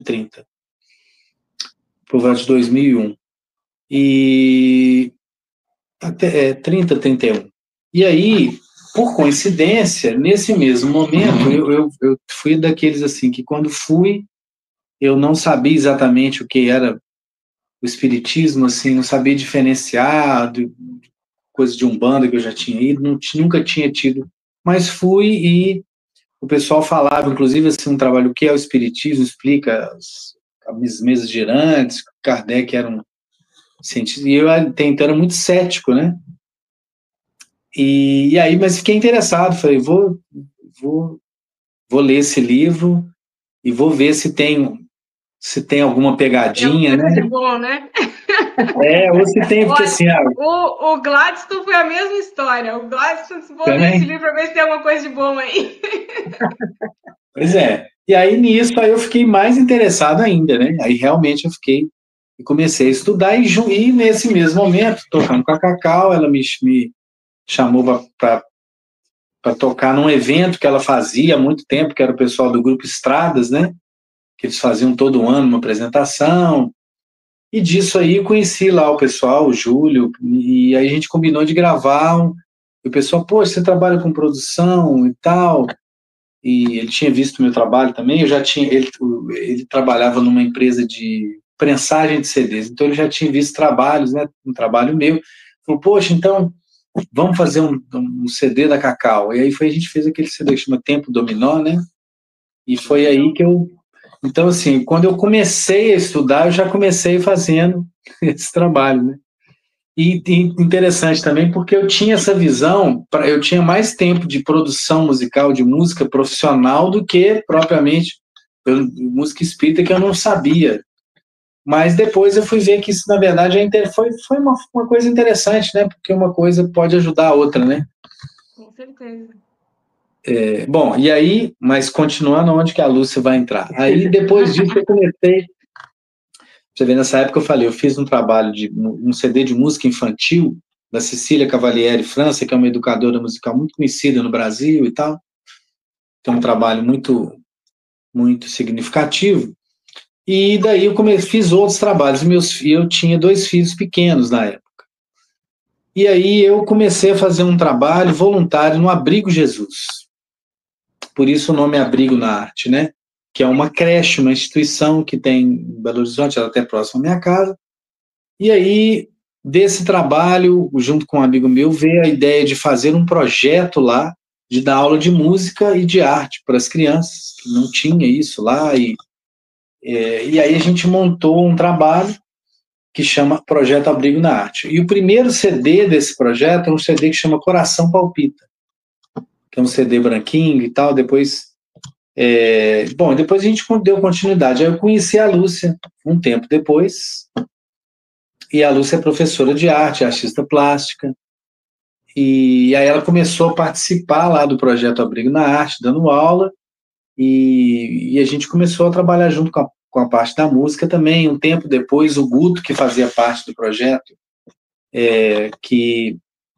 30, por volta de 2001. E até 30, 31. E aí, por coincidência, nesse mesmo momento, eu fui daqueles assim, que quando fui, eu não sabia exatamente o que era o espiritismo, assim, não sabia diferenciar coisa de umbanda que eu já tinha ido, nunca tinha tido, mas fui e o pessoal falava, inclusive, assim, um trabalho, o que é o espiritismo, explica as mesas girantes, Kardec era um cientista, e eu até então era muito cético, né? E aí, mas fiquei interessado, falei, vou ler esse livro e vou ver se tem alguma pegadinha, né? De bom, né? Ou se tem, porque assim... O Gladstone foi a mesma história. O Gladstone, se for ler esse livro para ver se tem alguma coisa de bom aí. Pois é. E aí, nisso, aí eu fiquei mais interessado ainda, né? Aí, realmente, eu fiquei e comecei a estudar e nesse mesmo momento, tocando com a Cacau, ela me chamou para tocar num evento que ela fazia há muito tempo, que era o pessoal do Grupo Estradas, né? Que eles faziam todo ano uma apresentação. E disso aí eu conheci lá o pessoal, o Júlio, e aí a gente combinou de gravar. E o pessoal, poxa, você trabalha com produção e tal. E ele tinha visto o meu trabalho também. Ele trabalhava numa empresa de prensagem de CDs, então ele já tinha visto trabalhos, né? Um trabalho meu. Falou, poxa, então vamos fazer um CD da Cacau. E aí a gente fez aquele CD que chama Tempo Dominó, né? E foi aí que eu... Então, assim, quando eu comecei a estudar, eu já comecei fazendo esse trabalho, né? E interessante também, porque eu tinha essa visão, eu tinha mais tempo de produção musical, de música profissional, do que propriamente música espírita, que eu não sabia. Mas depois eu fui ver que isso, na verdade, foi uma coisa interessante, né? Porque uma coisa pode ajudar a outra, né? Com certeza. Bom, e aí, mas continuando onde que a Lúcia vai entrar. Aí, depois disso, eu comecei... Você vê, nessa época eu falei, eu fiz um trabalho de um CD de música infantil da Cecília Cavalieri França, que é uma educadora musical muito conhecida no Brasil e tal. Tem um trabalho muito, muito significativo. E daí eu fiz outros trabalhos. Eu tinha 2 filhos pequenos na época. E aí eu comecei a fazer um trabalho voluntário no Abrigo Jesus. Por isso o nome é Abrigo na Arte, né? Que é uma creche, uma instituição que tem em Belo Horizonte, ela até próxima à minha casa. E aí, desse trabalho, junto com um amigo meu, veio a ideia de fazer um projeto lá, de dar aula de música e de arte para as crianças, que não tinha isso lá. E aí a gente montou um trabalho que chama Projeto Abrigo na Arte. E o primeiro CD desse projeto é um CD que chama Coração Palpita, que é um CD branquinho e tal. Depois a gente deu continuidade. Aí eu conheci a Lúcia um tempo depois, e a Lúcia é professora de arte, artista plástica, e aí ela começou a participar lá do Projeto Abrigo na Arte, dando aula, e a gente começou a trabalhar junto com a parte da música também. Um tempo depois, o Guto, que fazia parte do projeto, que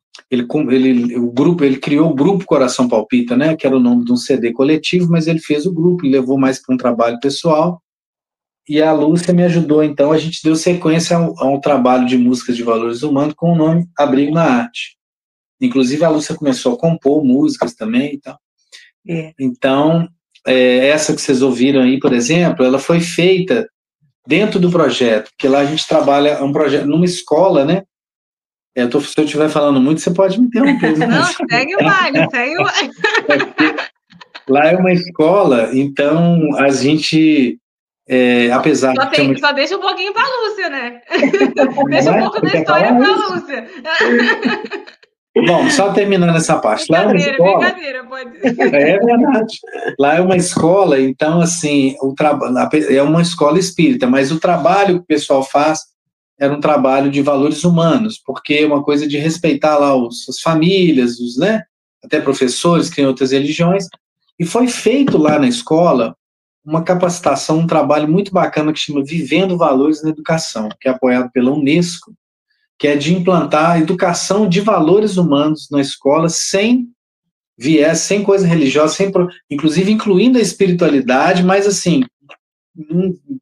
ele criou o grupo Coração Palpita, né, que era o nome de um CD coletivo, mas ele fez o grupo, levou mais para um trabalho pessoal, e a Lúcia me ajudou. Então a gente deu sequência a um trabalho de músicas de valores humanos com o nome Abrigo na Arte. Inclusive a Lúcia começou a compor músicas também e tal. Então, essa que vocês ouviram aí, por exemplo, ela foi feita dentro do projeto, porque lá a gente trabalha um projeto numa escola, né? Se eu estiver falando muito, você pode me interromper. Não, segue o baile, segue o baile. Lá é uma escola, então a gente, apesar de... Só deixa um pouquinho para a Lúcia, né? Deixa um pouco da história para a Lúcia. Bom, só terminando essa parte. Lá é uma escola. Brincadeira, pode. É verdade. Lá é uma escola, então, assim, é uma escola espírita, mas o trabalho que o pessoal faz era um trabalho de valores humanos, porque é uma coisa de respeitar lá as famílias, né? Até professores que têm outras religiões. E foi feito lá na escola uma capacitação, um trabalho muito bacana que chama Vivendo Valores na Educação, que é apoiado pela Unesco, que é de implantar a educação de valores humanos na escola sem viés, sem coisa religiosa, inclusive incluindo a espiritualidade, mas assim, não